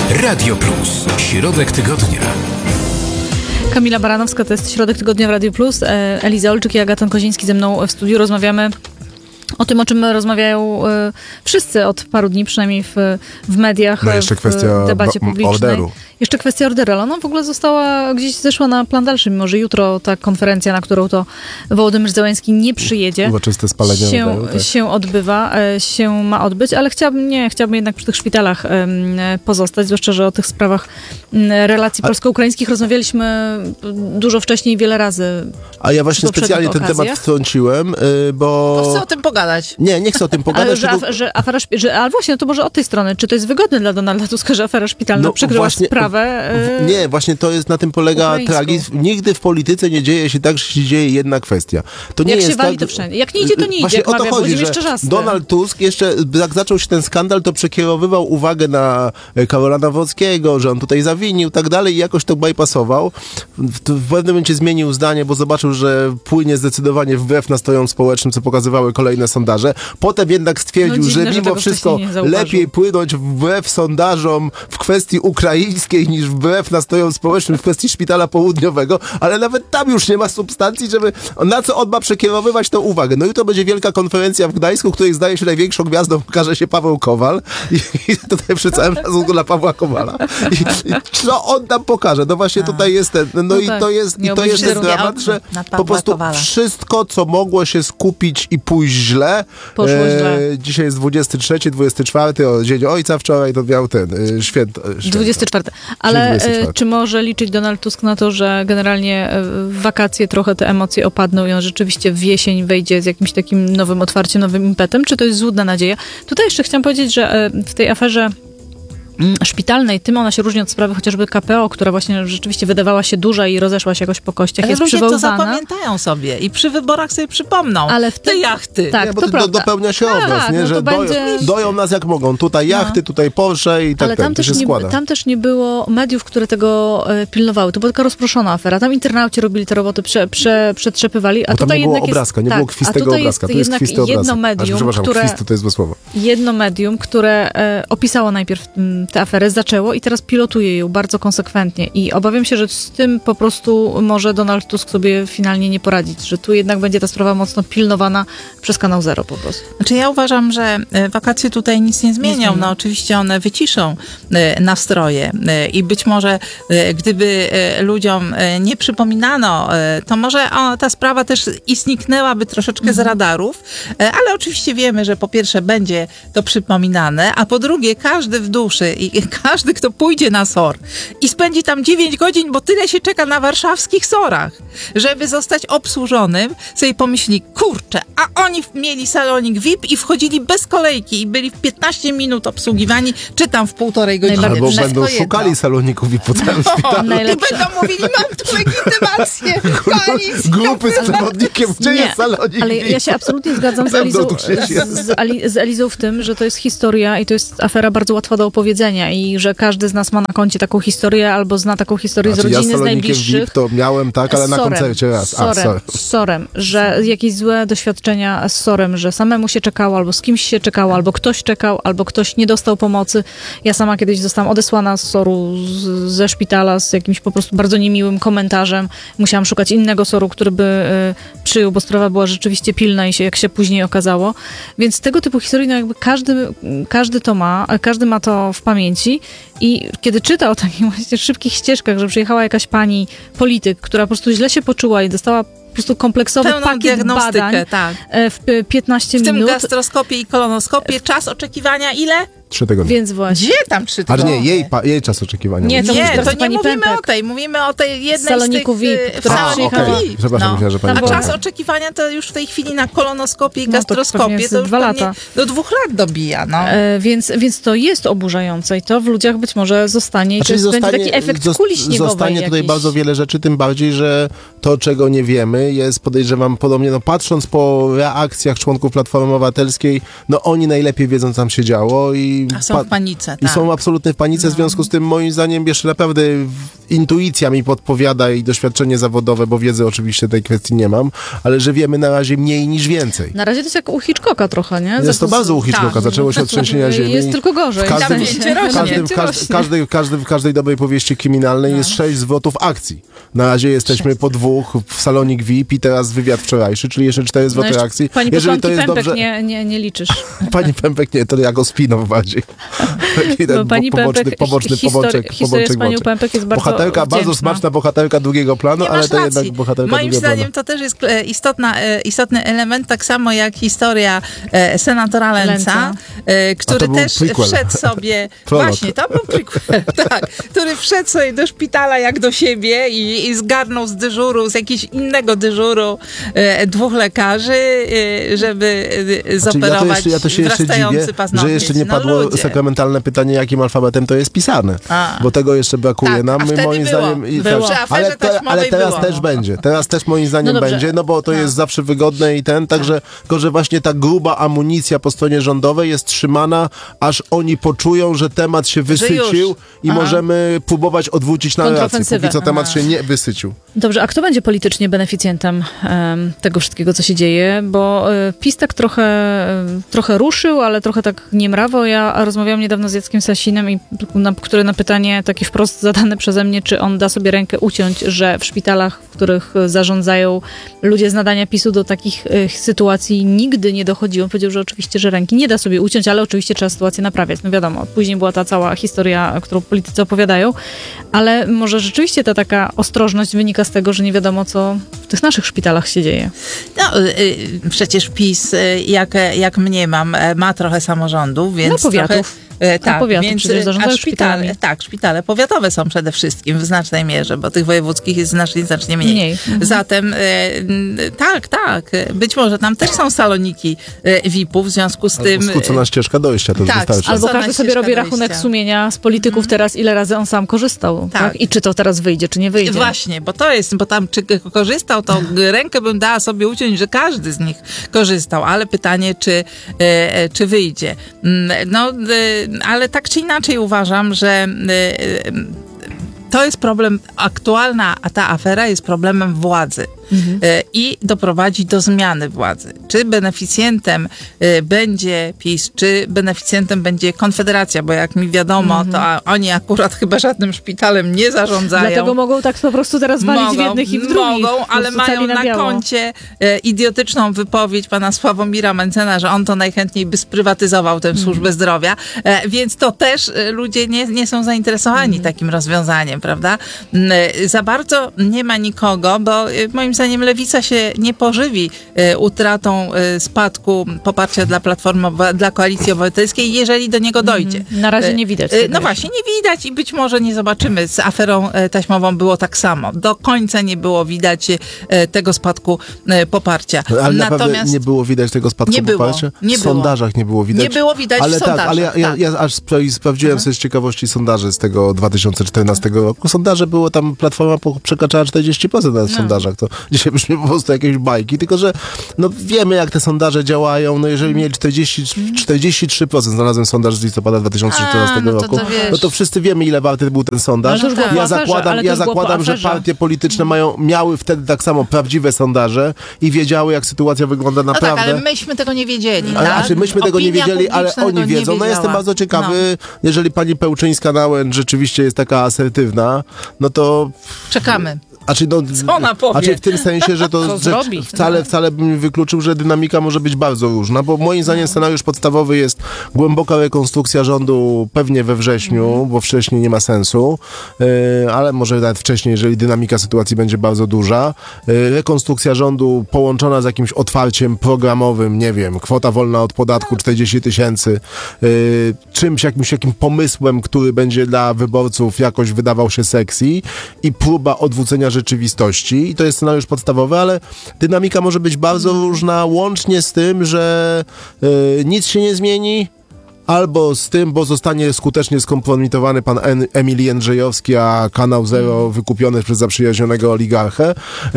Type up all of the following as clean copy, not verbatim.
Radio Plus. Środek tygodnia. Kamila Baranowska, to jest Środek Tygodnia w Radio Plus. Eliza Olczyk i Agaton Koziński ze mną w studiu. Rozmawiamy o tym, o czym rozmawiają wszyscy od paru dni, przynajmniej w mediach, no jeszcze kwestia w debacie publicznej. orderu. Jeszcze kwestia orderu, ale ona w ogóle zeszła na plan dalszy, mimo że jutro ta konferencja, na którą to Wołodymyr Zełenski nie przyjedzie, uroczyste spalenie orderu, się odbywa, się ma odbyć, ale chciałabym jednak przy tych szpitalach pozostać, zwłaszcza, że o tych sprawach relacji polsko-ukraińskich rozmawialiśmy dużo wcześniej, wiele razy. A ja właśnie specjalnie ten temat wtrąciłem, bo... To chcę o tym pogadać. Nie chcę o tym pogadać. Ale właśnie, no to może od tej strony, czy to jest wygodne dla Donalda Tuska, że afera szpitalna przykryła sprawę? Nie, właśnie to jest, na tym polega tragizm. Nigdy w polityce nie dzieje się tak, że się dzieje jedna kwestia. To nie jak jest się wali, tak, to wszędzie. Jak nie idzie, to nie idzie. Właśnie o to chodzi, że Donald Tusk jeszcze, jak zaczął się ten skandal, to przekierowywał uwagę na Karola Nawrockiego, że on tutaj zawinił i tak dalej i jakoś to bypassował. W pewnym momencie zmienił zdanie, bo zobaczył, że płynie zdecydowanie wbrew nastrojom społecznym, co pokazywały kolejne sondaże. Potem jednak stwierdził, że mimo wszystko lepiej płynąć wbrew sondażom w kwestii ukraińskiej niż wbrew nastrojom społecznym w kwestii szpitala południowego, ale nawet tam już nie ma substancji, na co on ma przekierowywać tą uwagę. No jutro będzie wielka konferencja w Gdańsku, której zdaje się największą gwiazdą okaże się Paweł Kowal i tutaj przy całym szacunku dla Pawła Kowala. I co on tam pokaże? No właśnie tutaj jest ten, to jest ten dramat, że po prostu wszystko, co mogło się skupić i pójść źle, poszło źle. Dzisiaj jest 23, 24, Dzień Ojca, wczoraj to miał ten święto. 24. Ale czy może liczyć Donald Tusk na to, że generalnie w wakacje trochę te emocje opadną i on rzeczywiście w jesień wejdzie z jakimś takim nowym otwarciem, nowym impetem? Czy to jest złudna nadzieja? Tutaj jeszcze chciałam powiedzieć, że w tej aferze szpitalnej, tym ona się różni od sprawy chociażby KPO, która właśnie rzeczywiście wydawała się duża i rozeszła się jakoś po kościach, ale jest ludzie przywoływana. to zapamiętają sobie i przy wyborach sobie przypomną. Ale te jachty. Tak, bo to dopełnia się obraz, nie? Że doją nas jak mogą. Tutaj jachty, tutaj Porsche i tak dalej. Ale tam też nie było mediów, które tego pilnowały. To była taka rozproszona afera. Tam internauci robili te roboty, przetrzepywali, a bo tutaj nie było jednak obrazka, nie było kwistego obrazka. To jest jednak jedno medium, które opisało najpierw tę aferę, zaczęło i teraz pilotuje ją bardzo konsekwentnie i obawiam się, że z tym po prostu może Donald Tusk sobie finalnie nie poradzić, że tu jednak będzie ta sprawa mocno pilnowana przez Kanał Zero po prostu. Znaczy ja uważam, że wakacje tutaj nic nie zmienią. No oczywiście one wyciszą nastroje i być może gdyby ludziom nie przypominano, to może ta sprawa też i zniknęłaby troszeczkę z radarów, ale oczywiście wiemy, że po pierwsze będzie to przypominane, a po drugie każdy w duszy i każdy, kto pójdzie na SOR i spędzi tam 9 godzin, bo tyle się czeka na warszawskich SOR-ach, żeby zostać obsłużonym, sobie pomyśli, kurczę, a oni mieli salonik VIP i wchodzili bez kolejki i byli w 15 minut obsługiwani, czy tam w 1,5 godziny. Albo będą szukali saloników i po całym szpitalu. I będą mówili, mam tu legitymację. Grupy z przewodnikiem, gdzie jest salonik? Ale ja się absolutnie zgadzam z Elizą w tym, że to jest historia i to jest afera bardzo łatwa do opowiedzenia i że każdy z nas ma na koncie taką historię albo zna taką historię z rodziny, z najbliższych. VIP to miałem, tak, ale na koncercie raz. Z SOR-em, że jakieś złe doświadczenia z SOR-em, że samemu się czekało, albo z kimś się czekało, albo ktoś czekał, albo ktoś nie dostał pomocy. Ja sama kiedyś zostałam odesłana z SOR-u, ze szpitala z jakimś po prostu bardzo niemiłym komentarzem. Musiałam szukać innego SOR-u, który by przyjął, bo sprawa była rzeczywiście pilna i jak się później okazało. Więc tego typu historii, no jakby każdy ma to w pamięci i kiedy czyta o takich właśnie szybkich ścieżkach, że przyjechała jakaś pani polityk, która po prostu źle się poczuła i dostała po prostu kompleksowy pakiet badań w 15 minut. W tym gastroskopię i kolonoskopię. Czas oczekiwania ile? 3 tygodnie. Więc właśnie. Gdzie tam 3 tygodnie? Ale nie, jej czas oczekiwania. Nie, to nie mówimy o tej jednej saloniku z tych... VIP, która przyjechała. Przepraszam, myślałem, że pani... A czas oczekiwania to już w tej chwili na kolonoskopię i gastroskopię to już 2 lata. Do 2 lat dobija. No. Więc to jest oburzające i to w ludziach być może zostanie. I to będzie taki efekt kuli śniegowej. Zostanie tutaj bardzo wiele rzeczy, tym bardziej, że to, czego nie wiemy, jest, podejrzewam, podobnie, patrząc po reakcjach członków Platformy Obywatelskiej, oni najlepiej wiedzą, co tam się działo i A są w panice, I tak. są absolutnie w panice, w związku z tym moim zdaniem jeszcze naprawdę intuicja mi podpowiada i doświadczenie zawodowe, bo wiedzy oczywiście tej kwestii nie mam, ale że wiemy na razie mniej niż więcej. Na razie to jest jak u Hitchcocka trochę, nie? Jest to bardzo u Hitchcocka. tak. Zaczęło się od trzęsienia ziemi. Jest tylko gorzej. W każdej dobrej powieści kryminalnej jest 6 zwrotów akcji. Na razie jesteśmy po 2 w salonik VIP i teraz wywiad wczorajszy, czyli jeszcze 4 zwroty akcji. Pani Jeżeli to jest Pępek dobrze... nie liczysz. Pani Pępek nie, to jako spin-off bardziej. Taki ten Pani Pępek, historia z panią Pępek jest bardzo bohaterka, wdzięczna. bardzo smaczna bohaterka drugiego planu, ale to racji. jednak bohaterka Moim drugiego zdaniem planu. to też jest istotny element, tak samo jak historia senatora Lenza, który był też prequel. wszedł sobie... Prolog. Właśnie, to był prequel, tak. Który wszedł sobie do szpitala jak do siebie i zgarnął z dyżuru, z jakiegoś innego dyżuru 2 lekarzy, żeby zoperować Ja to się jeszcze dziwię, paznokieć. że jeszcze nie padło ludzie. sakramentalne pytanie, jakim alfabetem to jest pisane. Bo tego jeszcze brakuje Tak, nam. a wtedy moim było. zdaniem Było. Przy aferze taśmowej ale teraz było. też będzie. Teraz też moim zdaniem No dobrze. będzie, no bo to jest zawsze wygodne i także tylko, że właśnie ta gruba amunicja po stronie rządowej jest trzymana, aż oni poczują, że temat się wysycił i możemy próbować odwrócić narrację, Kontrofensywę. póki co temat się nie wysycił. Dobrze, a kto będzie politycznie beneficjentem tego wszystkiego, co się dzieje? Bo PiS tak trochę ruszył, ale trochę tak niemrawo. Ja rozmawiałam niedawno z Jackiem Sasinem, który na pytanie takie wprost zadane przeze mnie, czy on da sobie rękę uciąć, że w szpitalach, w których zarządzają ludzie z nadania PiS-u, do takich sytuacji nigdy nie dochodziło. On powiedział, że oczywiście, że ręki nie da sobie uciąć, ale oczywiście trzeba sytuację naprawiać. No wiadomo, później była ta cała historia, którą politycy opowiadają, ale może rzeczywiście ta taka ostrożność wynika z tego, że nie wiadomo, co w tych naszych szpitalach się dzieje. No, przecież PiS, jak mniemam, ma trochę samorządów, więc No, powiatów. Tak, powiaty więc przecież zarządzają szpitalami. Tak, szpitale powiatowe są przede wszystkim w znacznej mierze, bo tych wojewódzkich jest znacznie mniej. Zatem tak, być może tam też są saloniki VIP-ów, w związku z tym... Skrócona ścieżka dojścia, to już wystarczy. Albo każdy ścieżka sobie robi dojścia. rachunek sumienia z polityków teraz, ile razy on sam korzystał. Tak. I czy to teraz wyjdzie, czy nie wyjdzie. Właśnie, bo tam czy korzystał, to rękę bym dała sobie uciąć, że każdy z nich korzystał, ale pytanie, czy wyjdzie. No, ale tak czy inaczej uważam, że to jest problem, aktualna ta afera jest problemem władzy. I doprowadzi do zmiany władzy. Czy beneficjentem będzie PiS, czy beneficjentem będzie Konfederacja, bo jak mi wiadomo, to oni akurat chyba żadnym szpitalem nie zarządzają. Dlatego mogą tak po prostu teraz walić w jednych i w drugich. Mogą, ale mają na koncie idiotyczną wypowiedź pana Sławomira Mencena, że on to najchętniej by sprywatyzował tę służbę zdrowia, więc to też ludzie nie są zainteresowani takim rozwiązaniem, prawda? Za bardzo nie ma nikogo, bo moim zdaniem Lewica się nie pożywi utratą spadku poparcia dla Koalicji Obywatelskiej, jeżeli do niego dojdzie. Na razie nie widać. No właśnie, nie widać i być może nie zobaczymy. Z aferą taśmową było tak samo. Do końca nie było widać tego spadku poparcia. Ale naprawdę nie było widać tego spadku poparcia? Nie w sondażach nie było widać. Nie było widać ale w sondażach. Ale ja aż sprawdziłem sobie z ciekawości sondaże z tego 2014 roku. Sondaże było tam, Platforma przekraczała 40% nawet w sondażach. To dzisiaj brzmi po prostu jakieś bajki, tylko że no wiemy, jak te sondaże działają. No jeżeli mieli 43%, znalazłem sondaż z listopada 2014 roku, no to wszyscy wiemy, ile warty był ten sondaż. Ja zakładam, że partie polityczne miały wtedy tak samo prawdziwe sondaże i wiedziały, jak sytuacja wygląda naprawdę. No tak, ale myśmy tego nie wiedzieli. Myśmy tego nie wiedzieli, ale oni wiedzą. No jestem bardzo ciekawy, jeżeli pani Pełczyńska-Nałęcz rzeczywiście jest taka asertywna, no to... Czekamy. Co ona powie? W tym sensie, że to wcale bym nie wykluczył, że dynamika może być bardzo różna, bo moim zdaniem scenariusz podstawowy jest głęboka rekonstrukcja rządu pewnie we wrześniu, bo wcześniej nie ma sensu, ale może nawet wcześniej, jeżeli dynamika sytuacji będzie bardzo duża. Rekonstrukcja rządu połączona z jakimś otwarciem programowym, nie wiem, kwota wolna od podatku 40 000, czymś, jakimś pomysłem, który będzie dla wyborców jakoś wydawał się sexy i próba odwrócenia rzeczywistości i to jest scenariusz podstawowy, ale dynamika może być bardzo różna, łącznie z tym, że nic się nie zmieni, albo z tym, bo zostanie skutecznie skompromitowany pan Emil Jędrzejowski, a Kanał Zero wykupiony przez zaprzyjaźnionego oligarchę,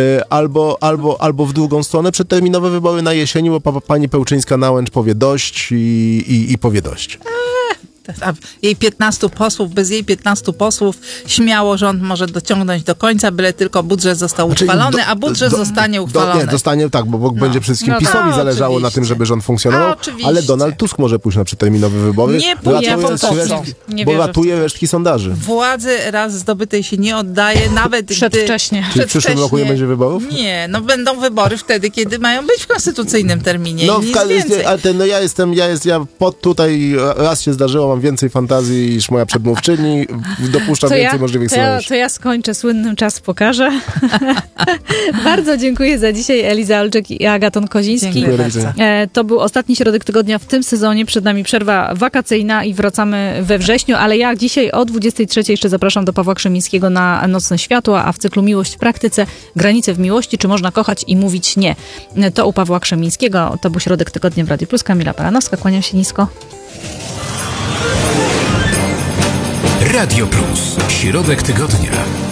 albo w drugą stronę przedterminowe wybory na jesieni, bo pani Pełczyńska-Nałęcz powie dość i powie dość. A jej 15 posłów, bez jej 15 posłów śmiało rząd może dociągnąć do końca, byle tylko budżet został uchwalony, a budżet zostanie uchwalony. Nie, zostanie tak, bo będzie przede wszystkim No PiS-owi tak. zależało na Oczywiście. tym, żeby rząd funkcjonował, Oczywiście. ale Donald Tusk może pójść na przedterminowe wybory, Nie pójdzie, bo po co? Nie bo wierzę w ratuje resztki sondaży. Władzy raz zdobytej się nie oddaje, nawet Przedwcześnie. Czyli w przyszłym roku nie będzie wyborów? Nie, no będą wybory wtedy, kiedy mają być w konstytucyjnym terminie No, i nic więcej. ale ja tutaj raz się zdarzyło, mam więcej fantazji niż moja przedmówczyni, dopuszczam więcej możliwych scenariuszy. to ja skończę, słynnym czas pokażę. Bardzo dziękuję za dzisiaj, Eliza Olczyk i Agaton Koziński. Dziękuję do bardzo. widzenia. To był ostatni środek tygodnia w tym sezonie. Przed nami przerwa wakacyjna i wracamy we wrześniu, ale ja dzisiaj o 23:00 jeszcze zapraszam do Pawła Krzemińskiego na Nocne Światła, a w cyklu Miłość w praktyce, granice w miłości, czy można kochać i mówić nie. To u Pawła Krzemińskiego. To był środek tygodnia w Radiu Plus. Kamila Baranowska, kłaniam się nisko. Radio Plus. Środek tygodnia.